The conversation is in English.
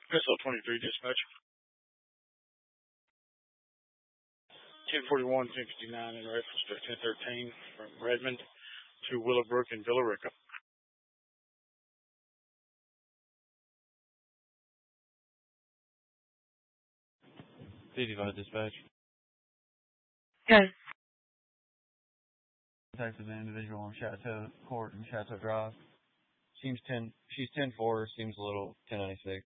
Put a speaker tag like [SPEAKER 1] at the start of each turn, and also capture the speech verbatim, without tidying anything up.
[SPEAKER 1] S L twenty-three dispatch. ten forty-one, ten fifty-nine in Rifles, fifteen thirteen from Redmond to Willowbrook and Villa Rica.
[SPEAKER 2] fifty-five dispatch.
[SPEAKER 3] Good.
[SPEAKER 2] Contacted an individual on Chateau Court and Chateau Drive. Seems ten. She's ten four. Seems a little ten ninety-six.